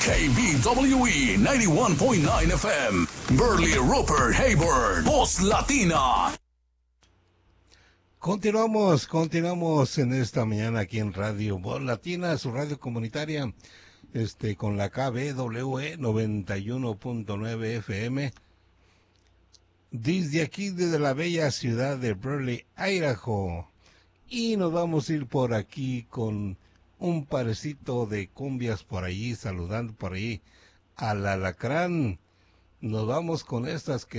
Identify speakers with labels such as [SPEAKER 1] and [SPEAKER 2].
[SPEAKER 1] KBWE 91.9 FM, Burley Rupert Hayward, Voz Latina.
[SPEAKER 2] Continuamos en esta mañana aquí en Radio Voz Latina, su radio comunitaria, con la KBWE 91.9 FM. Desde aquí, desde la bella ciudad de Burley, Idaho. Y nos vamos a ir por aquí con un parecito de cumbias por allí, saludando por allí al alacrán. Nos vamos con estas que